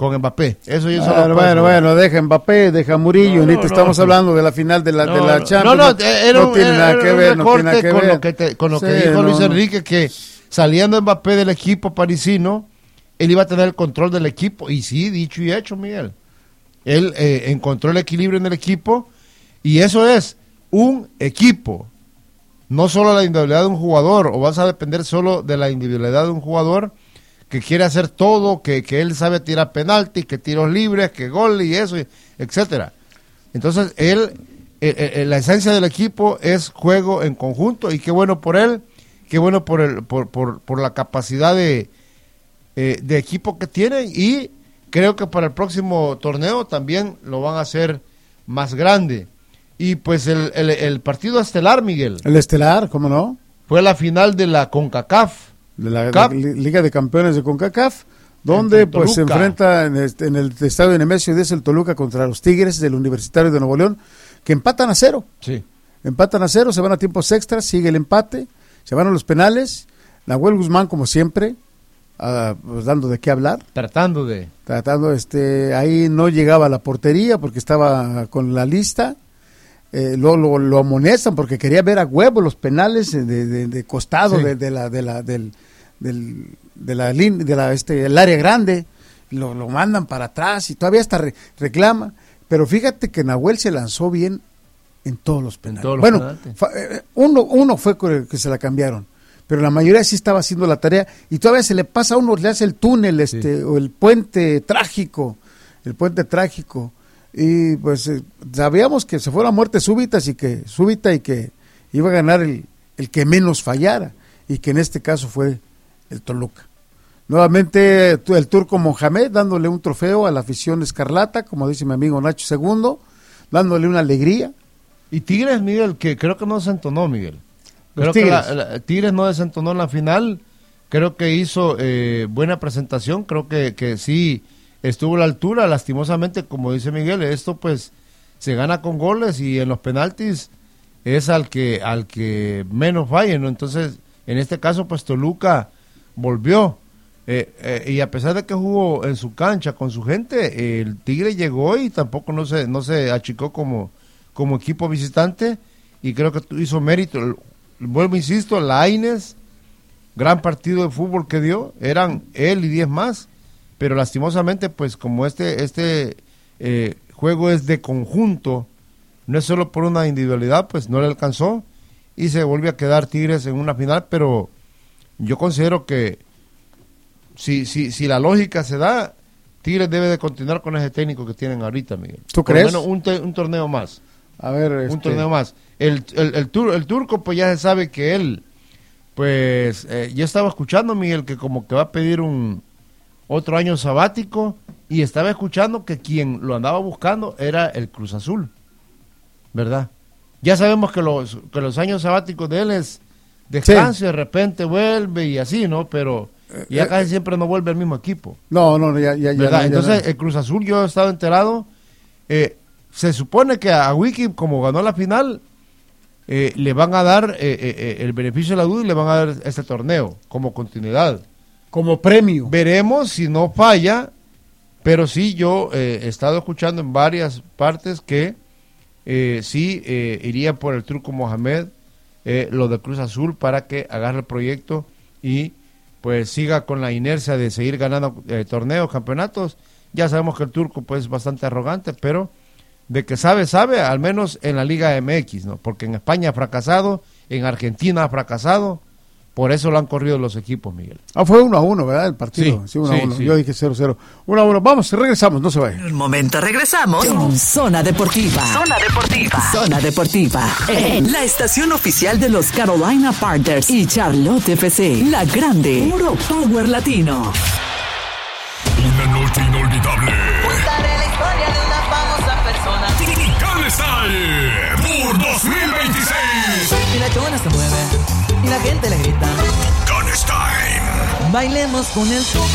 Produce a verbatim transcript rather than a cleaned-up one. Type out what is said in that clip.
con Mbappé. Eso yo bueno, solo bueno, bueno, deja Mbappé, deja Murillo, no, no, no, estamos no, hablando de la final de la, no, de la Champions. No, no, era no tiene nada que ver, no tiene nada que con ver. Lo que te, con lo sí, que dijo no, Luis no. Enrique, que saliendo Mbappé del equipo parisino, él iba a tener el control del equipo. Y sí, dicho y hecho, Miguel. Él eh, encontró el equilibrio en el equipo, y eso es un equipo. No solo la individualidad de un jugador, o vas a depender solo de la individualidad de un jugador que quiere hacer todo, que, que él sabe tirar penaltis, que tiros libres, que gol y eso, etcétera. Entonces, él, eh, eh, la esencia del equipo es juego en conjunto, y qué bueno por él, qué bueno por el, por, por, por la capacidad de, eh, de equipo que tiene, y creo que para el próximo torneo también lo van a hacer más grande. Y pues el, el, el partido estelar, Miguel. El estelar, ¿cómo no? Fue la final de la CONCACAF. De la, la Liga de Campeones de CONCACAF, donde pues se enfrenta en, este, en el estadio de Nemesio diez el Toluca contra los Tigres del Universitario de Nuevo León, que empatan a cero. Sí. Empatan a cero, se van a tiempos extras, sigue el empate, se van a los penales. Nahuel Guzmán, como siempre, uh, pues, dando de qué hablar. Tratando de... Tratando, este, ahí no llegaba a la portería porque estaba con la lista. Eh, lo, lo, lo amonestan porque quería ver a huevo los penales de, de, de costado sí. de, de la de la del, del de la línea de la este el área grande, lo, lo mandan para atrás y todavía hasta re, reclama, pero fíjate que Nahuel se lanzó bien en todos los penales. Todos los bueno, penales. Fa, eh, uno uno fue con el que se la cambiaron, pero la mayoría sí estaba haciendo la tarea, y todavía se le pasa a uno, le hace el túnel este sí. o el puente trágico, el puente trágico. Y pues eh, sabíamos que se fuera a muerte súbita, y que súbita y que iba a ganar el, el que menos fallara, y que en este caso fue el Toluca. Nuevamente el turco Mohamed dándole un trofeo a la afición escarlata, como dice mi amigo Nacho Segundo, dándole una alegría. Y Tigres, Miguel, que creo que no desentonó, Miguel. Creo que la, la, Tigres no desentonó en la final, creo que hizo eh, buena presentación, creo que, que sí estuvo a la altura. Lastimosamente, como dice Miguel, esto pues se gana con goles, y en los penaltis es al que al que menos falle, ¿no? Entonces, en este caso, pues Toluca volvió, eh, eh, y a pesar de que jugó en su cancha con su gente, eh, el Tigre llegó y tampoco no se no se achicó como, como equipo visitante, y creo que hizo mérito. Vuelvo, insisto, Lainez, gran partido de fútbol que dio, eran él y diez más, pero lastimosamente, pues como este este eh, juego es de conjunto, no es solo por una individualidad, pues no le alcanzó, y se vuelve a quedar Tigres en una final. Pero yo considero que si si si la lógica se da, Tigres debe de continuar con ese técnico que tienen ahorita, Miguel. ¿Tú crees? Por lo menos un, te, un torneo más. A ver, un este... torneo más. El, el, el, tur, el turco, pues ya se sabe que él, pues, eh, yo estaba escuchando, Miguel, que como que va a pedir un otro año sabático, y estaba escuchando que quien lo andaba buscando era el Cruz Azul, ¿verdad? Ya sabemos que los, que los años sabáticos de él es descanso, sí. De repente vuelve y así, ¿no? Pero ya casi siempre no vuelve al mismo equipo. No, no, ya, ya, ¿verdad? ya. Entonces, ya, el Cruz Azul, yo he estado enterado, eh, se supone que a Wiki, como ganó la final, eh, le van a dar eh, eh, el beneficio de la duda, y le van a dar este torneo como continuidad. Como premio. Veremos si no falla, pero sí, yo eh, he estado escuchando en varias partes que eh, sí eh, iría por el turco Mohamed, eh, lo de Cruz Azul, para que agarre el proyecto y pues siga con la inercia de seguir ganando eh, torneos, campeonatos. Ya sabemos que el turco pues es bastante arrogante, pero de que sabe, sabe, al menos en la Liga M X, ¿no? Porque en España ha fracasado, en Argentina ha fracasado, por eso lo han corrido los equipos, Miguel. Ah, fue uno a uno, ¿verdad? El partido. Sí, sí, uno sí, a uno. Sí. Yo dije cero cero. Uno a uno. Vamos, regresamos, no se vayan. En un momento regresamos con Zona Deportiva. Zona Deportiva. Zona Deportiva. En la estación oficial de los Carolina Panthers y Charlotte F C. La Grande. Puro Power Latino. Una noche inolvidable. Contaré la historia de una famosa persona. Gun Style por dos mil veintiséis. Y la chona se mueve y la gente le grita. Gun Style. Bailemos con el